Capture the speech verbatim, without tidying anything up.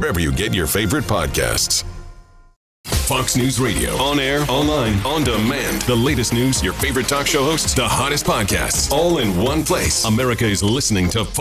wherever you get your favorite podcasts. Fox News Radio. On air, online, on demand. The latest news, your favorite talk show hosts, the hottest podcasts, all in one place. America is listening to Fox